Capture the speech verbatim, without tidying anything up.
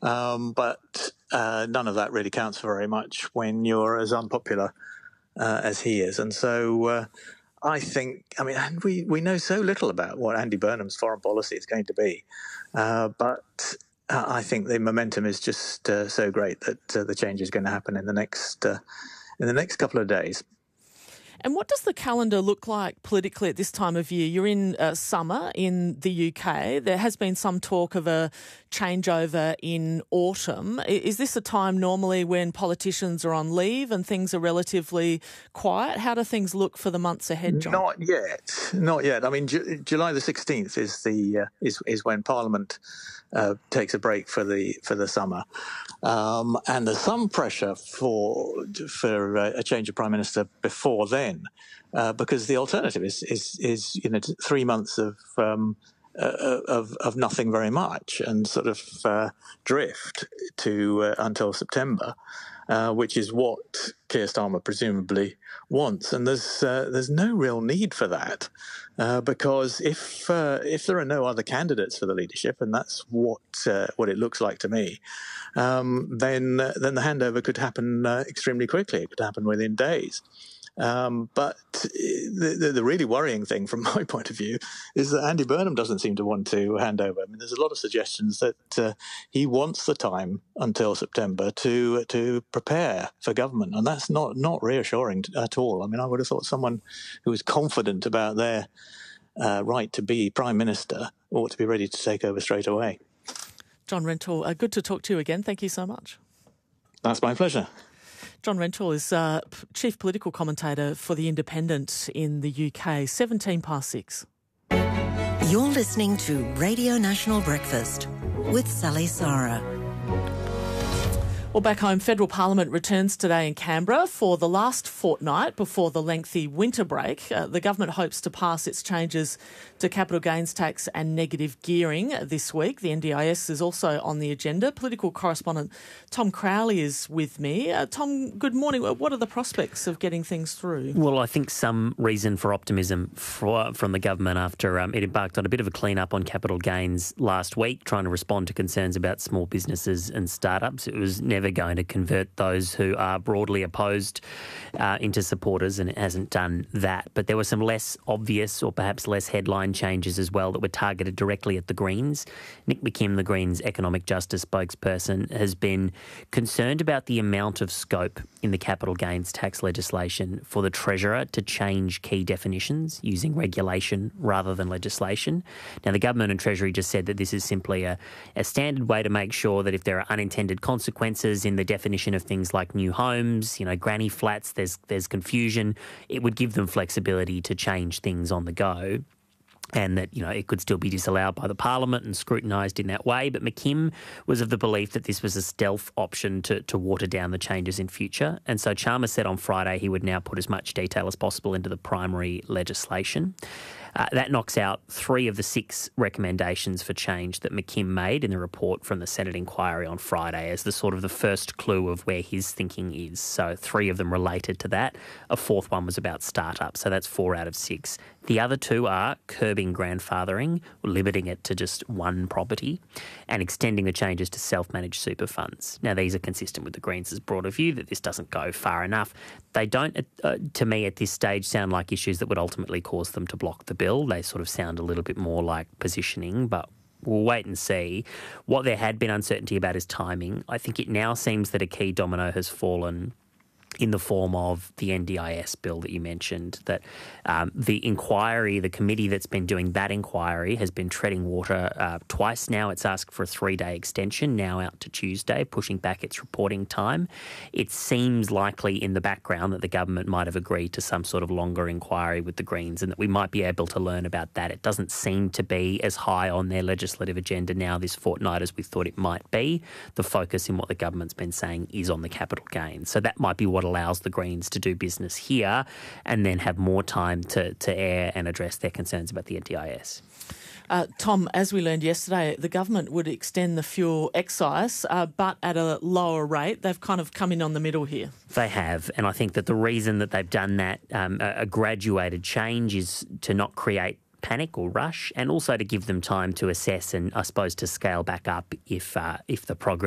Um, but uh, none of that really counts for very much when you're as unpopular uh, as he is. And so uh, I think, I mean, and we, we know so little about what Andy Burnham's foreign policy is going to be. Uh, but uh, I think the momentum is just uh, so great that uh, the change is going to happen in the next uh, in the next couple of days. And what does the calendar look like politically at this time of year? You're in uh, summer in the U K. There has been some talk of a changeover in autumn. Is this a time normally when politicians are on leave and things are relatively quiet? How do things look for the months ahead, John? Not yet. Not yet. I mean, Ju- July the sixteenth is the uh, is is when Parliament uh, takes a break for the for the summer, um, and there's some pressure for for uh, a change of Prime Minister before then. Uh, because the alternative is, is, is you know, three months of, um, uh, of, of nothing very much and sort of uh, drift to uh, until September, uh, which is what Keir Starmer presumably wants. And there's uh, there's no real need for that uh, because if uh, if there are no other candidates for the leadership, and that's what uh, what it looks like to me, um, then uh, then the handover could happen uh, extremely quickly. It could happen within days. Um, but the, the, the really worrying thing from my point of view is that Andy Burnham doesn't seem to want to hand over. I mean, there's a lot of suggestions that uh, he wants the time until September to to prepare for government, and that's not, not reassuring at all. I mean, I would have thought someone who is confident about their uh, right to be Prime Minister ought to be ready to take over straight away. John Rentoul, uh, good to talk to you again. Thank you so much. That's my pleasure. John Rentoul is uh, Chief Political Commentator for The Independent in the U K. seventeen past six. You're listening to Radio National Breakfast with Sally Sarah. Well, back home, Federal Parliament returns today in Canberra for the last fortnight before the lengthy winter break. Uh, the government hopes to pass its changes to capital gains tax and negative gearing this week. The N D I S is also on the agenda. Political correspondent Tom Crowley is with me. Uh, Tom, good morning. What are the prospects of getting things through? Well, I think some reason for optimism for, from the government after um, it embarked on a bit of a clean-up on capital gains last week, trying to respond to concerns about small businesses and startups. It was never going to convert those who are broadly opposed uh, into supporters, and it hasn't done that. But there were some less obvious or perhaps less headline changes as well that were targeted directly at the Greens. Nick McKim, the Greens economic justice spokesperson, has been concerned about the amount of scope in the capital gains tax legislation for the Treasurer to change key definitions using regulation rather than legislation. Now, the government and Treasury just said that this is simply a, a standard way to make sure that if there are unintended consequences in the definition of things like new homes, you know, granny flats, there's there's confusion, it would give them flexibility to change things on the go. And that, you know, it could still be disallowed by the Parliament and scrutinised in that way. But McKim was of the belief that this was a stealth option to, to water down the changes in future. And so Chalmers said on Friday he would now put as much detail as possible into the primary legislation. Uh, that knocks out three of the six recommendations for change that McKim made in the report from the Senate inquiry on Friday as the sort of the first clue of where his thinking is. So three of them related to that. A fourth one was about startups. So that's four out of six. The other two are curbing grandfathering, limiting it to just one property, and extending the changes to self-managed super funds. Now, these are consistent with the Greens' broader view that this doesn't go far enough. They don't, uh, to me at this stage, sound like issues that would ultimately cause them to block the bill. They sort of sound a little bit more like positioning, but we'll wait and see. What there had been uncertainty about is timing. I think it now seems that a key domino has fallen in the form of the N D I S bill that you mentioned, that um, the inquiry, the committee that's been doing that inquiry has been treading water uh, twice now. It's asked for a three-day extension, now out to Tuesday, pushing back its reporting time. It seems likely in the background that the government might have agreed to some sort of longer inquiry with the Greens and that we might be able to learn about that. It doesn't seem to be as high on their legislative agenda now this fortnight as we thought it might be. The focus in what the government's been saying is on the capital gains. So that might be what allows the Greens to do business here and then have more time to, to air and address their concerns about the N D I S. Uh, Tom, as we learned yesterday, the government would extend the fuel excise, uh, but at a lower rate. They've kind of come in on the middle here. They have, and I think that the reason that they've done that, um, a, a graduated change, is to not create panic or rush, and also to give them time to assess and, I suppose, to scale back up if uh, if the progress